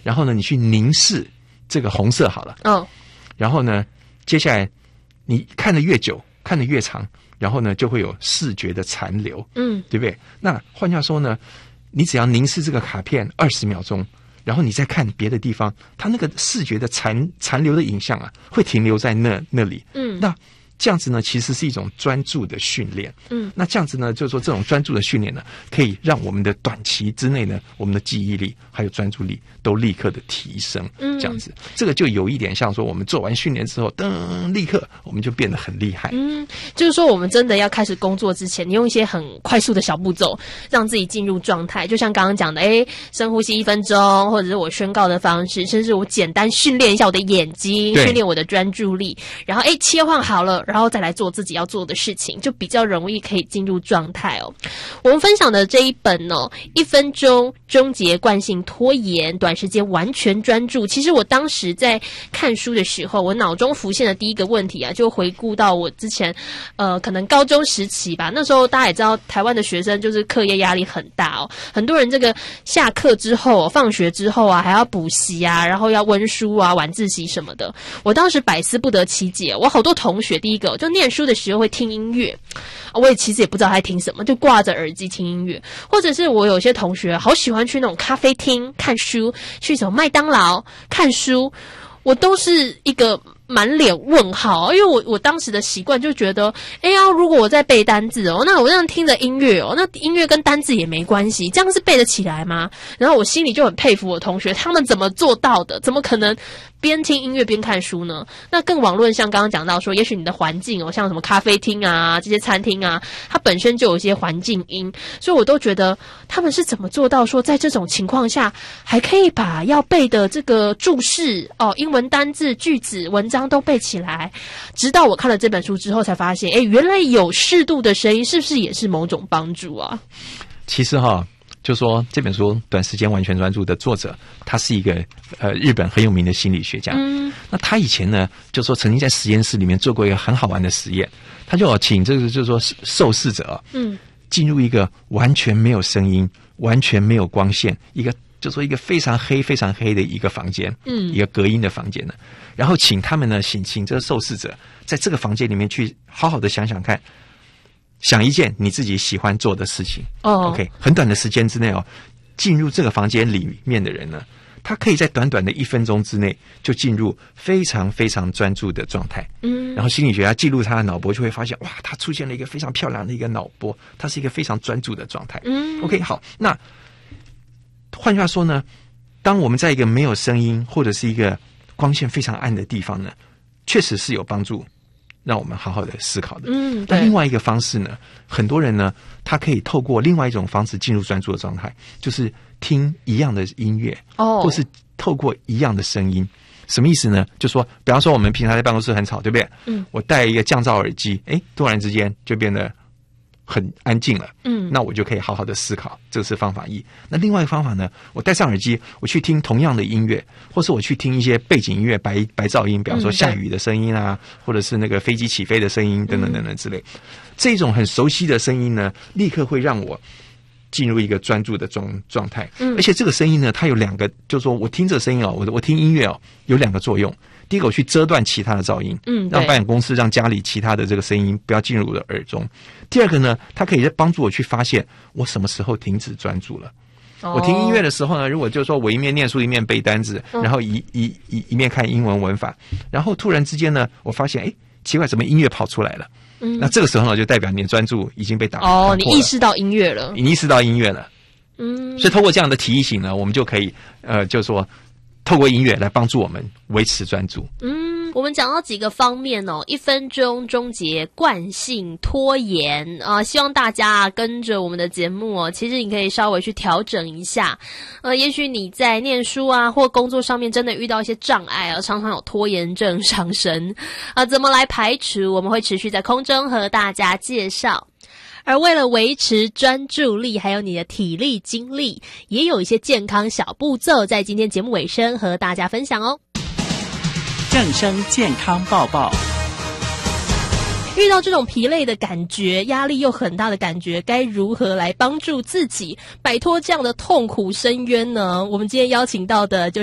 然后呢你去凝视这个红色好了，然后呢接下来你看得越久看得越长，然后呢就会有视觉的残留，对不对？那换句话说呢，你只要凝视这个卡片20秒钟，然后你再看别的地方，它那个视觉的残留的影像啊，会停留在那里。那这样子呢，其实是一种专注的训练。那这样子呢，就是说这种专注的训练呢，可以让我们的短期之内呢，我们的记忆力还有专注力都立刻的提升。这样子，这个就有一点像说，我们做完训练之后，立刻我们就变得很厉害。 就是说我们真的要开始工作之前，你用一些很快速的小步骤，让自己进入状态。就像刚刚讲的，深呼吸1分钟，或者是我宣告的方式，甚至我简单训练一下我的眼睛，训练我的专注力，然后切换好了，然后再来做自己要做的事情，就比较容易可以进入状态哦。我们分享的这一本1分钟终结惯性拖延，短时间完全专注。其实我当时在看书的时候，我脑中浮现的第一个问题啊，就回顾到我之前可能高中时期吧。那时候大家也知道，台湾的学生就是课业压力很大哦，很多人这个下课之后放学之后啊，还要补习啊，然后要温书啊，晚自习什么的。我当时百思不得其解，我好多同学第一个就念书的时候会听音乐，我也其实也不知道他在听什么，就挂着耳机听音乐。或者是我有些同学好喜欢去那种咖啡厅看书，去什么麦当劳看书，我都是一个满脸问号，因为我当时的习惯就觉得，如果我在背单字那我这样听着音乐那音乐跟单字也没关系，这样是背得起来吗？然后我心里就很佩服我同学，他们怎么做到的？怎么可能边听音乐边看书呢？那更网论像刚刚讲到说，也许你的环境像什么咖啡厅啊，这些餐厅啊，它本身就有一些环境音，所以我都觉得他们是怎么做到说，在这种情况下还可以把要背的这个注释英文单字、句子、文章都背起来。直到我看了这本书之后才发现，原来有适度的声音是不是也是某种帮助啊？ 其实就说这本书《短时间完全专注》的作者，他是一个日本很有名的心理学家。那他以前呢，就说曾经在实验室里面做过一个很好玩的实验，他就请这个就是说受试者进入一个完全没有声音、完全没有光线，就说一个非常黑非常黑的一个房间，一个隔音的房间呢，然后请他们呢，请这个受试者在这个房间里面去好好的想想看，想一件你自己喜欢做的事情。OK， 很短的时间之内进入这个房间里面的人呢，他可以在短短的1分钟之内就进入非常非常专注的状态。然后心理学家记录他的脑波，就会发现哇，他出现了一个非常漂亮的一个脑波，他是一个非常专注的状态。OK， 好，那换句话说呢，当我们在一个没有声音或者是一个光线非常暗的地方呢，确实是有帮助让我们好好的思考的。但另外一个方式呢，很多人呢，他可以透过另外一种方式进入专注的状态，就是听一样的音乐，或是透过一样的声音。什么意思呢？就说比方说我们平常在办公室很吵，对不对？我戴一个降噪耳机，突然之间就变得很安静了。那我就可以好好的思考，这是方法一。那另外一个方法呢，我戴上耳机，我去听同样的音乐，或是我去听一些背景音乐、白噪音，比方说下雨的声音啊，或者是那个飞机起飞的声音等等等等之类。这种很熟悉的声音呢，立刻会让我进入一个专注的状态。而且这个声音呢，它有两个，就是说我听这个声音我听音乐有两个作用。第一个，我去遮断其他的噪音，让办公室、让家里其他的这个声音不要进入我的耳中。第二个呢，它可以帮助我去发现我什么时候停止专注了。我听音乐的时候呢，如果就是说我一面念书一面背单字，然后一面看英文文法，然后突然之间呢，我发现奇怪，怎么音乐跑出来了？那这个时候呢，就代表你的专注已经被打破了。 你意识到音乐了， 你意识到音乐了。所以透过这样的提醒呢，我们就可以就是说透过音乐来帮助我们维持专注。 我们讲到几个方面1分钟终结惯性拖延希望大家跟着我们的节目其实你可以稍微去调整一下。也许你在念书啊或工作上面真的遇到一些障碍常常有拖延症上升怎么来排除？我们会持续在空中和大家介绍。而为了维持专注力还有你的体力精力，也有一些健康小步骤在今天节目尾声和大家分享哦。 正声健康报报。 遇到这种疲累的感觉，压力又很大的感觉，该如何来帮助自己摆脱这样的痛苦深渊呢？我们今天邀请到的就是